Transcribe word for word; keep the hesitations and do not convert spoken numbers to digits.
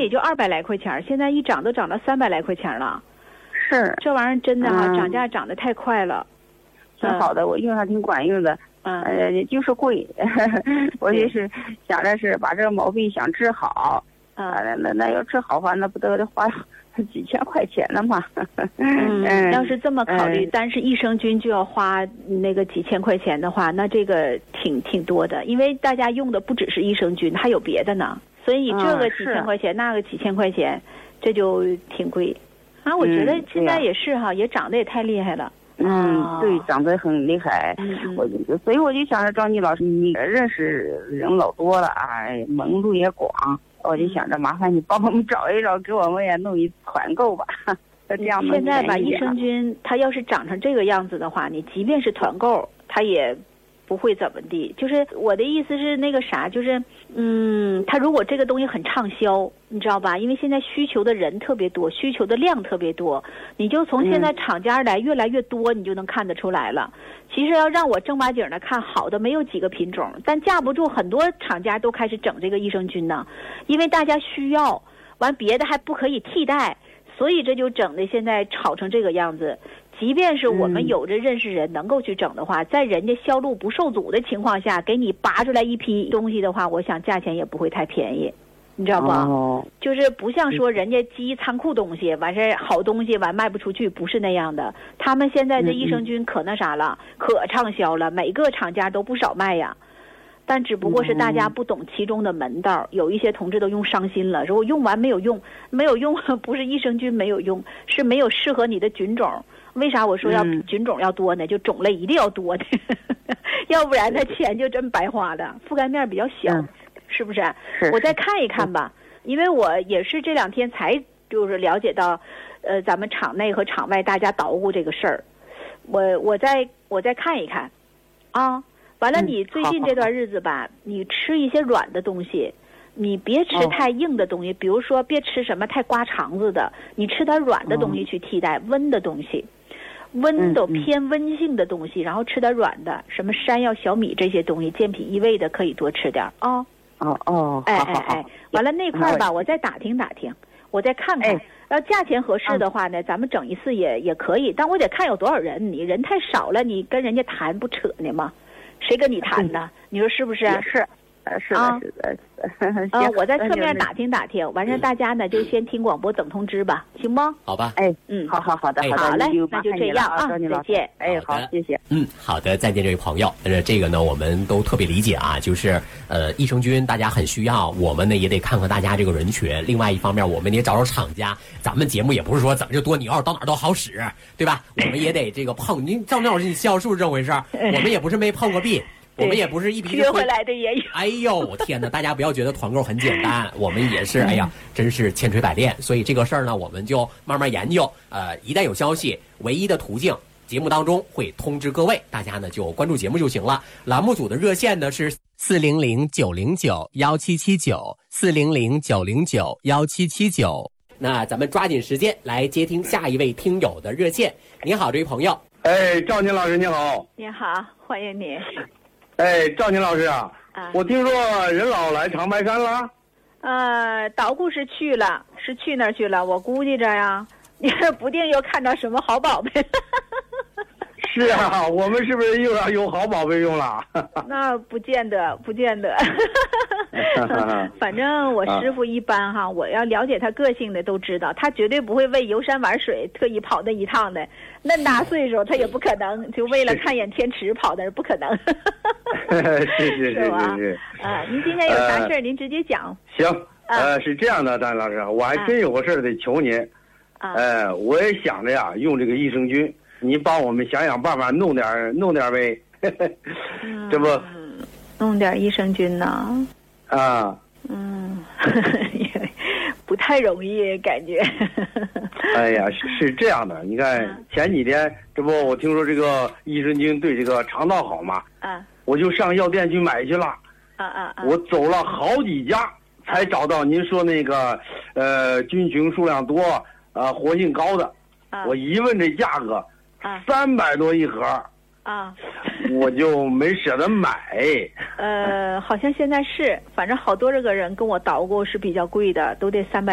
也就二百来块钱，现在一涨都涨到三百来块钱了。 是， 这玩意儿真的哈、 嗯， 涨价涨得太快了。 挺好的，我用还挺管用的。 嗯， 呃，就是贵，我就是想着是把这个毛病想治好。 嗯， 啊，那那要治好话，那不都得花几千块钱呢吗？ 嗯，要是这么考虑， 嗯， 单是益生菌就要花那个几千块钱的话，那这个挺挺多的，因为大家用的不只是益生菌，还有别的呢。所以你这个几千块钱， 嗯、 那个几千块钱，这就挺贵。啊，我觉得现在也是哈，嗯、也涨得也太厉害了。 嗯，对，涨得很厉害。 嗯， 我所以我就想着赵妮老师，你认识人老多了啊，门路也广，我就想着麻烦你帮我们找一找，给我们也弄一团购吧。这样现在吧，益生菌它要是长成这个样子的话，你即便是团购，它也不会怎么地。就是我的意思是那个啥，就是嗯，它如果这个东西很畅销，你知道吧？因为现在需求的人特别多，需求的量特别多，你就从现在厂家来越来越多，你就能看得出来了。其实要让我正八经的看好的没有几个品种，但架不住很多厂家都开始整这个益生菌呢，因为大家需要，完别的还不可以替代，所以这就整的现在炒成这个样子。即便是我们有着认识人能够去整的话，嗯、在人家销路不受阻的情况下，给你拔出来一批东西的话，我想价钱也不会太便宜，你知道吧？ 哦， 就是不像说人家积仓库东西，完事儿好东西完卖不出去，不是那样的。他们现在这益生菌可那啥了，嗯、可畅销了，每个厂家都不少卖呀。但只不过是大家不懂其中的门道，有一些同志都用伤心了，说我用完没有用，没有用，不是益生菌没有用，是没有适合你的菌种。为啥我说要菌种要多呢？就种类一定要多的，要不然那钱就真白花了，覆盖面比较小，嗯、是不是？ 是。 我再看一看吧，因为我也是这两天才就是了解到，呃，咱们场内和场外大家捣鼓这个事儿，我我再我再看一看，啊。完了，你最近这段日子吧，嗯、你吃一些软的东西，你别吃太硬的东西，哦、比如说别吃什么太刮肠子的，你吃点软的东西去替代，哦、温的东西，温的偏温性的东西，嗯、然后吃点软的，什么山药、小米这些东西，健脾益胃的可以多吃点啊。 哦哦， 哎哎哎，完了那块吧，我再打听打听，我再看看，要价钱合适的话呢，咱们整一次也也可以，但我得看有多少人，你人太少了，你跟人家谈不扯呢吗？谁跟你谈呢？你说是不是？ 是，呃，是的，是的。 啊，我在侧面打听打听，完事大家呢就先听广播等通知吧，行吗？ 好吧。 哎，嗯，好好好的，好嘞，那就这样啊，再见。 哎，好，谢谢。 嗯，好的，再见，这位朋友。呃，这个呢，我们都特别理解啊，就是呃，益生菌大家很需要，我们呢也得看看大家这个人群。另外一方面，我们也找找厂家，咱们节目也不是说怎么就多牛，到哪儿都好使，对吧？我们也得这个碰。您赵明老师，你笑是不是这么回事？我们也不是没碰过壁。我们也不是一笔约回来的也有。 哎呦，我天哪！大家不要觉得团购很简单，我们也是，哎呀，真是千锤百炼。所以这个事儿呢，我们就慢慢研究。呃，一旦有消息，唯一的途径，节目当中会通知各位，大家呢就关注节目就行了。栏目组的热线呢是四零零九零九幺七七九四零零九零九幺七七九。那咱们抓紧时间来接听下一位听友的热线。你好，这位朋友。 哎，赵宁老师你好。 你好，欢迎你。 哎，赵宁老师啊， 啊我听说任老来长白山了。 呃，捣鼓是去了，是去那儿去了。我估计着呀，你不定又看到什么好宝贝。 是啊，我们是不是又要有好宝贝用了？ 那不见得，不见得。反正我师傅一般哈，我要了解他个性的都知道，他绝对不会为游山玩水特意跑那一趟的。那么大岁数，他也不可能就为了看眼天池跑的，不可能。 是是是是是。 啊，您今天有啥事儿、呃，您直接讲。 行，呃，是这样的，张老师，我还真有个事儿得求您。啊。呃，我也想着呀，用这个益生菌。你帮我们想想办法，弄点弄点呗， 嗯、 这不， 弄点益生菌呢？ 啊， 嗯，不太容易，感觉。 哎呀，是是这样的，你看、啊、前几天，这不我听说这个益生菌对这个肠道好嘛， 啊， 我就上药店去买去了， 啊啊啊， 我走了好几家才找到您说那个，呃，菌群数量多，呃，活性高的， 啊、 我一问这价格。 啊， 三百多一盒啊， 我就没舍得买。 呃，好像现在是，反正好多这个人跟我捣鼓是比较贵的，都得三百。